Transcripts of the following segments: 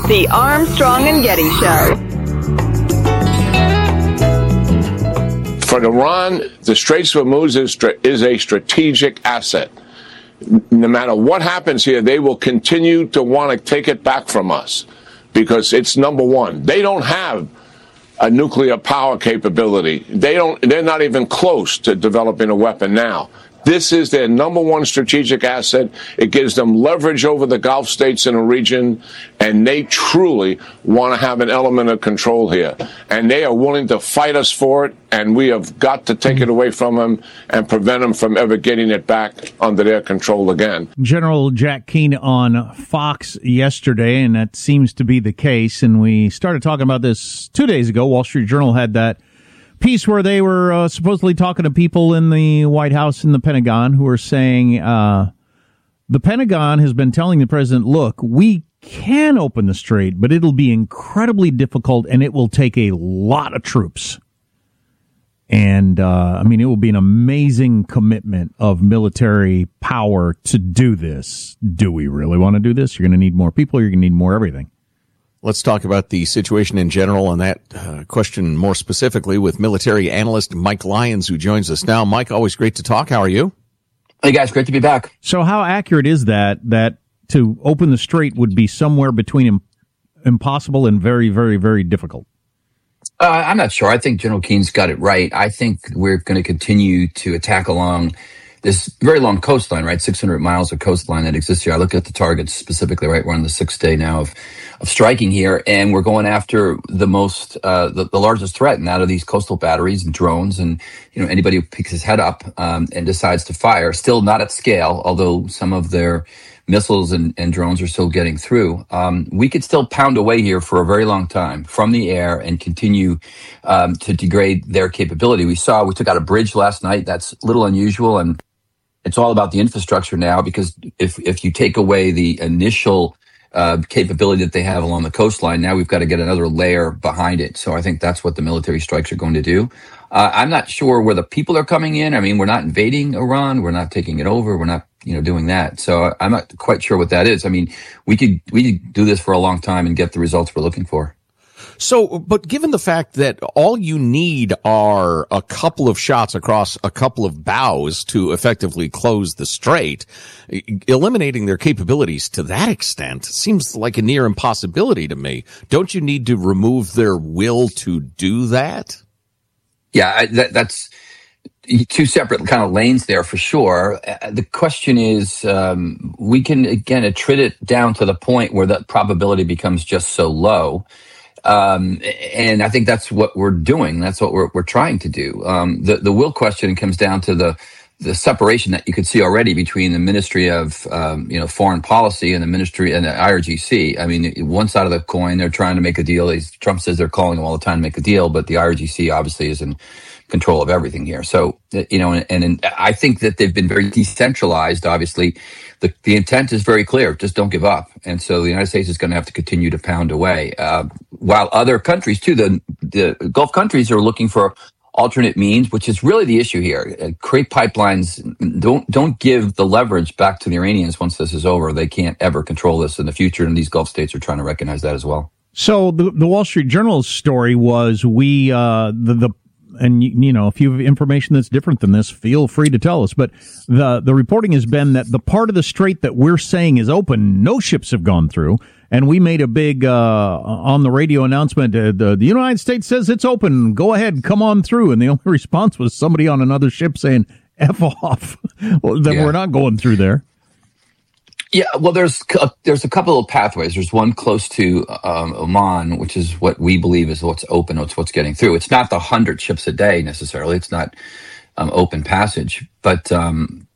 The Armstrong and Getty Show. For Iran, the Straits of Hormuz is a strategic asset. No matter what happens here, they will continue to want to take it back from us because it's number one. They don't have a nuclear power capability. They're not even close to developing a weapon now. This is their number one strategic asset. It gives them leverage over the Gulf states in the region, and they truly want to have an element of control here. And they are willing to fight us for it, and we have got to take it away from them and prevent them from ever getting it back under their control again. General Jack Keane on Fox yesterday, and that seems to be the case. And we started talking about this 2 days ago. Wall Street Journal had that piece where they were supposedly talking to people in the White House and the Pentagon who were saying the Pentagon has been telling the president, look, we can open the strait, but it'll be incredibly difficult and it will take a lot of troops. And, it will be an amazing commitment of military power to do this. Do we really want to do this? You're going to need more people. You're going to need more everything. Let's talk about the situation in general and that question more specifically with military analyst Mike Lyons, who joins us now. Mike, always great to talk. How are you? Hey, guys. Great to be back. So how accurate is that to open the strait would be somewhere between impossible and very, very, very difficult? I'm not sure. I think General Keene's got it right. I think we're going to continue to attack along this very long coastline, right? 600 miles of coastline that exists here. I look at the targets specifically, right? We're on the sixth day now of striking here, and we're going after the most, the largest threat, and out of these coastal batteries and drones, and anybody who picks his head up and decides to fire. Still not at scale, although some of their missiles and drones are still getting through. We could still pound away here for a very long time from the air and continue to degrade their capability. We took out a bridge last night. That's a little unusual, and it's all about the infrastructure now, because if you take away the initial capability that they have along the coastline, now we've got to get another layer behind it. So I think that's what the military strikes are going to do. I'm not sure where the people are coming in. I mean, we're not invading Iran. We're not taking it over. We're not, doing that. So I'm not quite sure what that is. I mean, we could do this for a long time and get the results we're looking for. So, but given the fact that all you need are a couple of shots across a couple of bows to effectively close the strait, eliminating their capabilities to that extent seems like a near impossibility to me. Don't you need to remove their will to do that? Yeah, that's two separate kind of lanes there for sure. The question is, we can, again, attrit it down to the point where the probability becomes just so low. And I think that's what we're doing. That's what we're trying to do. The will question comes down to the separation that you could see already between the Ministry of, Foreign Policy and the Ministry and the IRGC. I mean, one side of the coin, they're trying to make a deal. Trump says they're calling them all the time to make a deal, but the IRGC obviously is in control of everything here. So, and I think that they've been very decentralized. Obviously, the intent is very clear. Just don't give up. And so the United States is going to have to continue to pound away. While other countries too, the Gulf countries are looking for alternate means, which is really the issue here. Create pipelines. Don't give the leverage back to the Iranians once this is over. They can't ever control this in the future. And these Gulf states are trying to recognize that as well. So the Wall Street Journal's story was and if you have information that's different than this, feel free to tell us. But the reporting has been that the part of the strait that we're saying is open, no ships have gone through. And we made a big on the radio announcement. The United States says it's open. Go ahead, come on through. And the only response was somebody on another ship saying, "F off." Well, then we're not going through there. Yeah, well, there's a couple of pathways. There's one close to Oman, which is what we believe is what's open. It's what's getting through. It's not the 100 ships a day necessarily. It's not open passage. But again,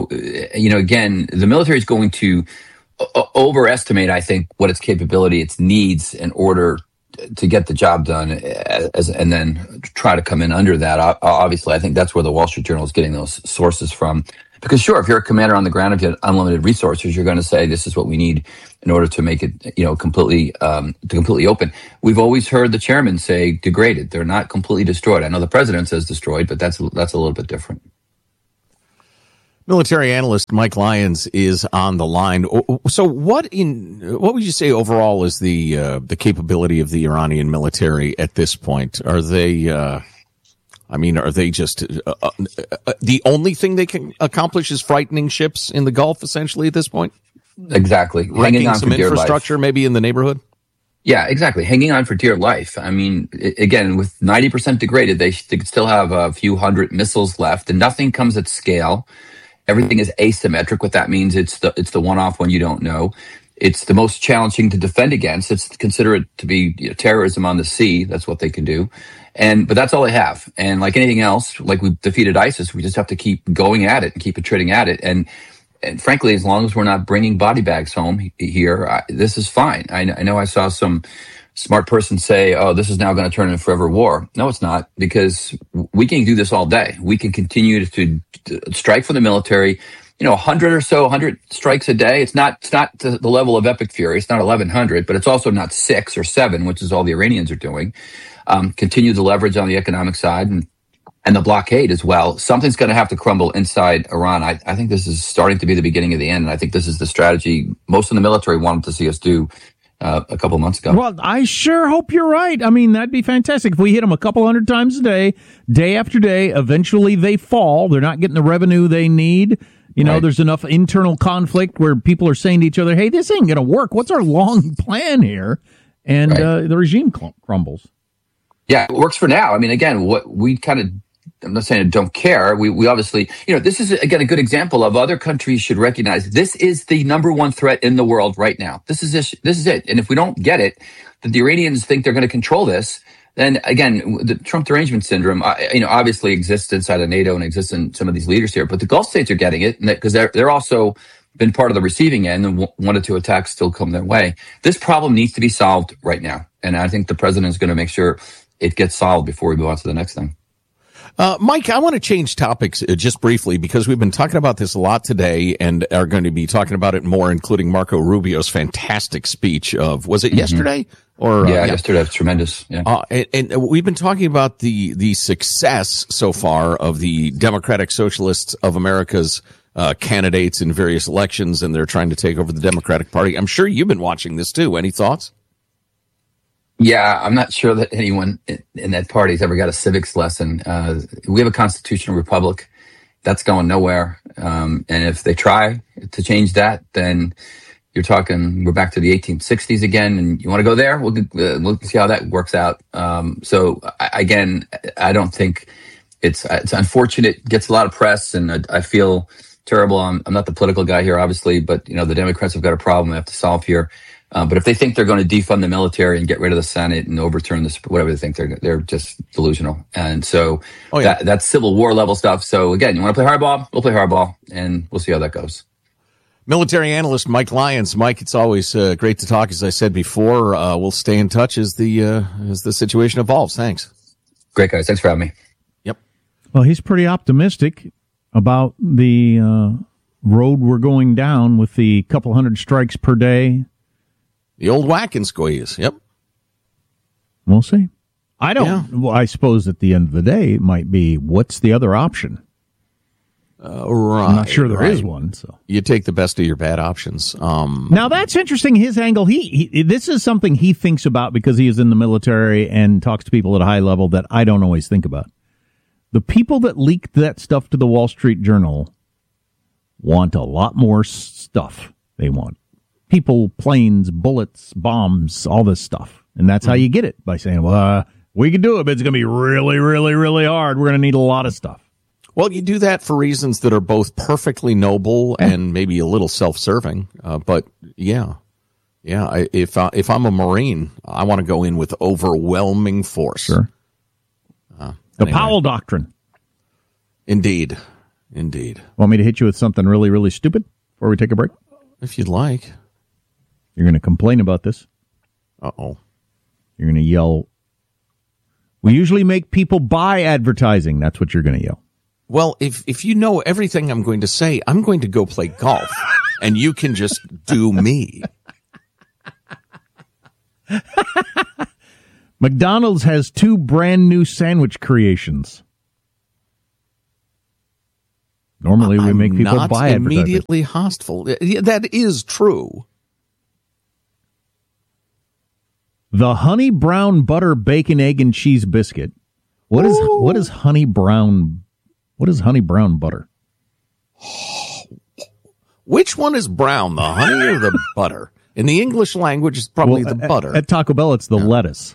the military is going to overestimate, I think, what its capability, its needs in order to get the job done, and then try to come in under that. Obviously, I think that's where the Wall Street Journal is getting those sources from. Because sure, if you're a commander on the ground, if you have unlimited resources, you're going to say this is what we need in order to make it, completely open. We've always heard the chairman say degraded. They're not completely destroyed. I know the president says destroyed, but that's a little bit different. Military analyst Mike Lyons is on the line. So what would you say overall is the capability of the Iranian military at this point? Are they, are they just, the only thing they can accomplish is frightening ships in the Gulf essentially at this point? Exactly. Hanging on some infrastructure maybe in the neighborhood? Yeah, exactly. Hanging on for dear life. I mean, again, with 90% degraded, they could still have a few hundred missiles left, and nothing comes at scale. Everything is asymmetric. What that means, it's the one-off when you don't know. It's the most challenging to defend against. It's considered to be terrorism on the sea. That's what they can do. But that's all they have. And like anything else, like we defeated ISIS, we just have to keep going at it and keep treading at it. And frankly, as long as we're not bringing body bags home here, this is fine. I know I saw some smart person say, oh, this is now going to turn into forever war. No, it's not, because we can do this all day. We can continue to strike from the military, 100 strikes a day. It's not the level of epic fury. It's not 1,100, but it's also not 6 or 7, which is all the Iranians are doing. Continue to leverage on the economic side and the blockade as well. Something's going to have to crumble inside Iran. I think this is starting to be the beginning of the end. And I think this is the strategy most in the military wanted to see us do a couple of months ago. Well, I sure hope you're right. I mean, that'd be fantastic. If we hit them a couple hundred times a day after day, eventually they fall. They're not getting the revenue they need. Right. There's enough internal conflict where people are saying to each other, hey, this ain't going to work. What's our long plan here? And the regime crumbles. Yeah, it works for now. I mean, again, what we kind of, I'm not saying I don't care. We obviously, this is, again, a good example of other countries should recognize this is the number one threat in the world right now. This is it. And if we don't get it, that the Iranians think they're going to control this, then again, the Trump derangement syndrome, obviously exists inside of NATO and exists in some of these leaders here, but the Gulf states are getting it because they're also been part of the receiving end, and 1 or 2 attacks still come their way. This problem needs to be solved right now. And I think the president is going to make sure it gets solved before we move on to the next thing. Mike, I want to change topics just briefly because we've been talking about this a lot today and are going to be talking about it more, including Marco Rubio's fantastic speech of, was it yesterday? Yesterday. It was tremendous. Yeah. And we've been talking about the success so far of the Democratic Socialists of America's candidates in various elections, and they're trying to take over the Democratic Party. I'm sure you've been watching this too. Any thoughts? Yeah, I'm not sure that anyone in that party has ever got a civics lesson. We have a constitutional republic that's going nowhere. And if they try to change that, then you're talking, we're back to the 1860s again. And you want to go there? We'll see how that works out. So again, I don't think it's unfortunate. It gets a lot of press, and I feel terrible. I'm not the political guy here, obviously, but the Democrats have got a problem they have to solve here. But if they think they're going to defund the military and get rid of the Senate and overturn this, whatever they think, they're just delusional. And so that's Civil War level stuff. So again, you want to play hardball? We'll play hardball, and we'll see how that goes. Military analyst Mike Lyons. Mike, it's always great to talk. As I said before, we'll stay in touch as the situation evolves. Thanks. Great, guys. Thanks for having me. Yep. Well, he's pretty optimistic about the road we're going down with the couple hundred strikes per day. The old whack and squeeze. Yep. We'll see. I don't. Yeah. Well, I suppose at the end of the day, it might be what's the other option? Right. I'm not sure there is one. So you take the best of your bad options. Now that's interesting. His angle. He this is something he thinks about because he is in the military and talks to people at a high level that I don't always think about. The people that leaked that stuff to the Wall Street Journal want a lot more stuff. They want people, planes, bullets, bombs, all this stuff. And that's how you get it, by saying, well, we can do it, but it's going to be really, really, really hard. We're going to need a lot of stuff. Well, you do that for reasons that are both perfectly noble and maybe a little self-serving. But if I'm a Marine, I want to go in with overwhelming force. Sure. The Powell Doctrine. Indeed. Want me to hit you with something really, really stupid before we take a break? If you'd like. You're going to complain about this. Uh-oh. You're going to yell, we usually make people buy advertising. That's what you're going to yell. Well, if you know everything I'm going to say, I'm going to go play golf, and you can just do me. McDonald's has 2 brand new sandwich creations. Normally we make people not buy advertising. immediately hostile. Yeah, that is true. The honey brown butter bacon, egg, and cheese biscuit. What is honey brown butter? Which one is brown, the honey or the butter? In the English language, it's probably the butter. At Taco Bell, it's the lettuce.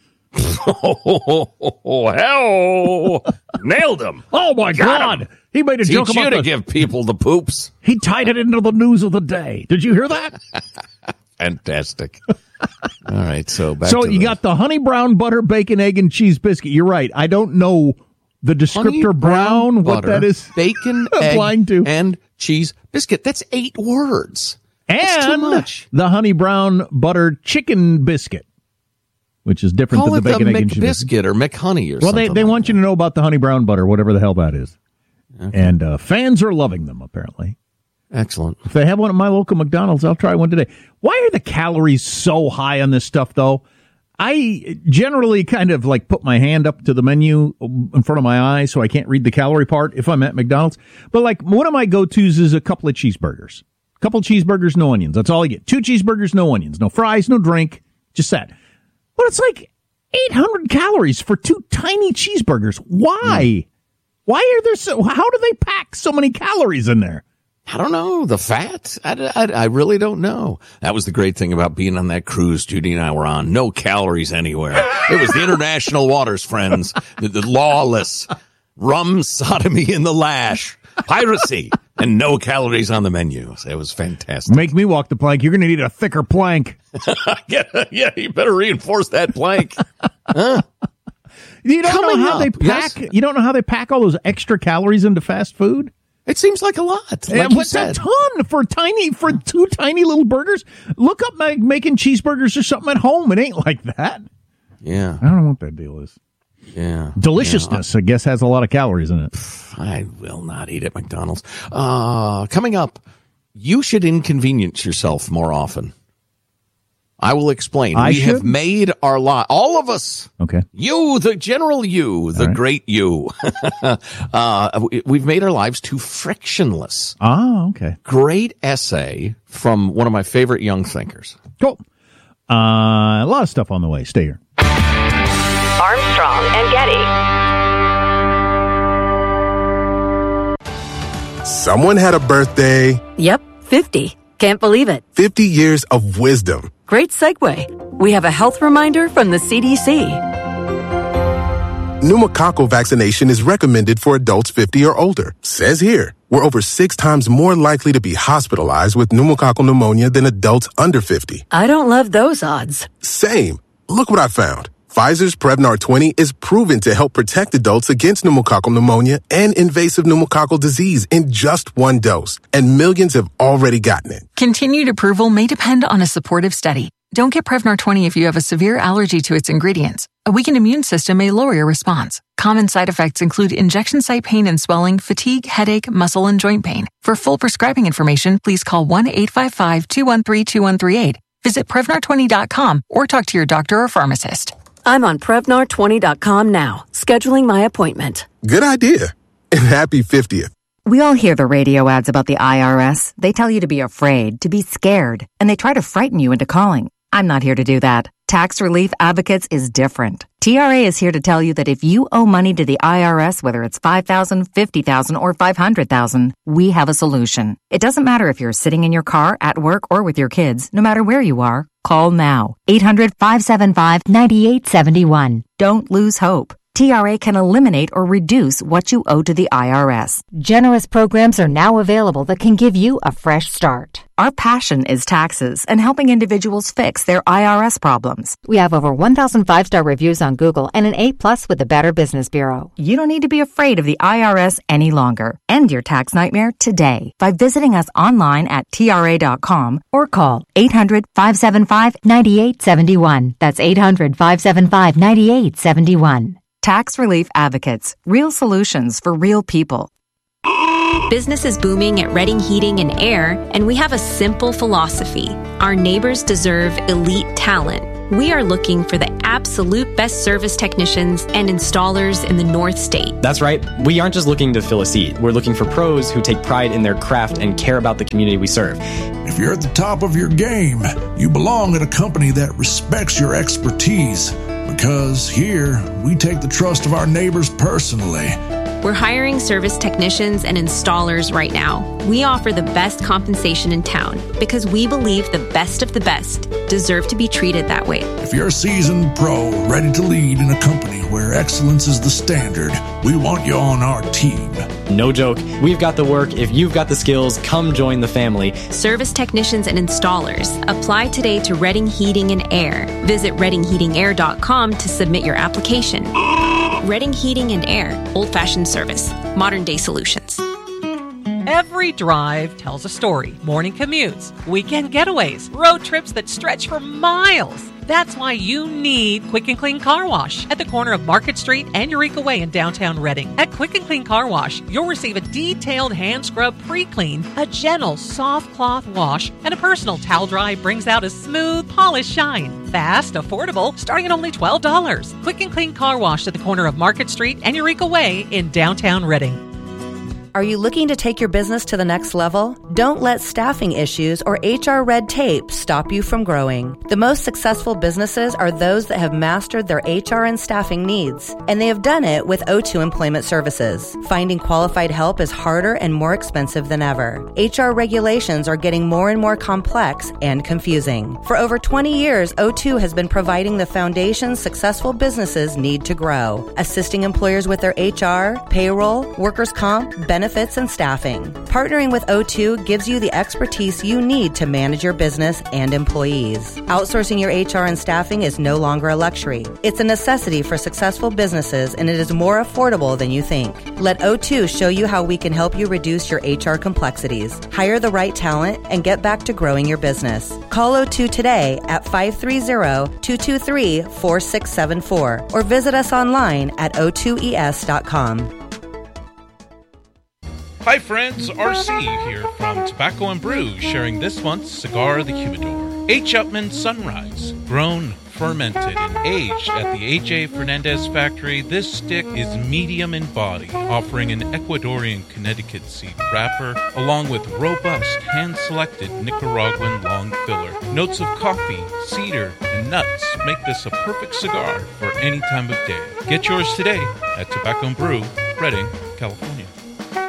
Oh, hell! Nailed him. Oh, my God. He made a joke about to give people the poops. He tied it into the news of the day. Did you hear that? Fantastic. All right, so back So to you got the honey brown butter, bacon, egg, and cheese biscuit. You're right. I don't know the descriptor brown, what butter, that is bacon, applying egg, to. and cheese biscuit. That's 8 words. That's too And much. the honey brown butter chicken biscuit, which is different Call than the it bacon, egg, and cheese McBiscuit or McHoney or something. Well, they want you to know about the honey brown butter, whatever the hell that is. Okay. And fans are loving them, apparently. Excellent. If they have one at my local McDonald's, I'll try one today. Why are the calories so high on this stuff, though? I generally kind of like put my hand up to the menu in front of my eyes so I can't read the calorie part if I'm at McDonald's. But like one of my go-tos is a couple of cheeseburgers. A couple of cheeseburgers, no onions. That's all I get. 2 cheeseburgers, no onions. No fries, no drink. Just that. But it's like 800 calories for 2 tiny cheeseburgers. Why? Why are there so... How do they pack so many calories in there? I don't know. The fat? I really don't know. That was the great thing about being on that cruise Judy and I were on. No calories anywhere. It was the international waters, friends. The lawless, rum sodomy in the lash, piracy, and no calories on the menu. It was fantastic. Make me walk the plank. You're going to need a thicker plank. Yeah, you better reinforce that plank. Huh? You don't know how they pack. Yes. You don't know how they pack all those extra calories into fast food. It seems like a lot. Like you said. A ton for 2 tiny little burgers. Look up making cheeseburgers or something at home. It ain't like that. Yeah. I don't know what that deal is. Yeah. Deliciousness, I guess, has a lot of calories in it. I will not eat at McDonald's. Coming up, you should inconvenience yourself more often. I will explain. We have made our life, all of us. Okay. You, the general you, the great you. We've made our lives too frictionless. Ah, okay. Great essay from one of my favorite young thinkers. Cool. A lot of stuff on the way. Stay here. Armstrong and Getty. Someone had a birthday. Yep, 50. Can't believe it. 50 years of wisdom. Great segue. We have a health reminder from the CDC. Pneumococcal vaccination is recommended for adults 50 or older. Says here, we're over 6 times more likely to be hospitalized with pneumococcal pneumonia than adults under 50. I don't love those odds. Same. Look what I found. Pfizer's Prevnar 20 is proven to help protect adults against pneumococcal pneumonia and invasive pneumococcal disease in just 1 dose, and millions have already gotten it. Continued approval may depend on a supportive study. Don't get Prevnar 20 if you have a severe allergy to its ingredients. A weakened immune system may lower your response. Common side effects include injection site pain and swelling, fatigue, headache, muscle, and joint pain. For full prescribing information, please call 1-855-213-2138. Visit Prevnar20.com or talk to your doctor or pharmacist. I'm on Prevnar20.com now, scheduling my appointment. Good idea. And happy 50th. We all hear the radio ads about the IRS. They tell you to be afraid, to be scared, and they try to frighten you into calling. I'm not here to do that. Tax Relief Advocates is different. TRA is here to tell you that if you owe money to the IRS, whether it's $5,000, $50,000, or $500,000, we have a solution. It doesn't matter if you're sitting in your car, at work, or with your kids. No matter where you are, call now. 800-575-9871. Don't lose hope. TRA can eliminate or reduce what you owe to the IRS. Generous programs are now available that can give you a fresh start. Our passion is taxes and helping individuals fix their IRS problems. We have over 1,000 5-star reviews on Google and an A+ with the Better Business Bureau. You don't need to be afraid of the IRS any longer. End your tax nightmare today by visiting us online at TRA.com or call 800-575-9871. That's 800-575-9871. Tax Relief Advocates. Real solutions for real people. Business is booming at Redding Heating and Air, and we have a simple philosophy. Our neighbors deserve elite talent. We are looking for the absolute best service technicians and installers in the North State. That's right. We aren't just looking to fill a seat. We're looking for pros who take pride in their craft and care about the community we serve. If you're at the top of your game, you belong at a company that respects your expertise. Because here, we take the trust of our neighbors personally. We're hiring service technicians and installers right now. We offer the best compensation in town because we believe the best of the best deserve to be treated that way. If you're a seasoned pro ready to lead in a company where excellence is the standard, we want you on our team. No joke. We've got the work. If you've got the skills, come join the family. Service technicians and installers. Apply today to Redding Heating and Air. Visit reddingheatingair.com to submit your application. Redding Heating and Air. Old-fashioned service. Modern-day solutions. Every drive tells a story. Morning commutes, weekend getaways, road trips that stretch for miles. That's why you need Quick and Clean Car Wash at the corner of Market Street and Eureka Way in downtown Redding. At Quick and Clean Car Wash, you'll receive a detailed hand scrub pre-clean, a gentle soft cloth wash, and a personal towel dry brings out a smooth, polished shine. Fast, affordable, starting at only $12. Quick and Clean Car Wash at the corner of Market Street and Eureka Way in downtown Redding. Are you looking to take your business to the next level? Don't let staffing issues or HR red tape stop you from growing. The most successful businesses are those that have mastered their HR and staffing needs, and they have done it with O2 Employment Services. Finding qualified help is harder and more expensive than ever. HR regulations are getting more and more complex and confusing. For over 20 years, O2 has been providing the foundation successful businesses need to grow, assisting employers with their HR, payroll, workers' comp, benefits, and staffing. Partnering with O2 gives you the expertise you need to manage your business and employees. Outsourcing your HR and staffing is no longer a luxury. It's a necessity for successful businesses, and it is more affordable than you think. Let O2 show you how we can help you reduce your HR complexities, hire the right talent, and get back to growing your business. Call O2 today at 530-223-4674 or visit us online at o2es.com. Hi friends, RC here from Tobacco and Brew, sharing this month's Cigar of the Humidor. H. Upmann Sunrise, grown, fermented, and aged at the A.J. Fernandez factory, this stick is medium in body, offering an Ecuadorian Connecticut seed wrapper, along with robust, hand-selected Nicaraguan long filler. Notes of coffee, cedar, and nuts make this a perfect cigar for any time of day. Get yours today at Tobacco and Brew, Redding, California.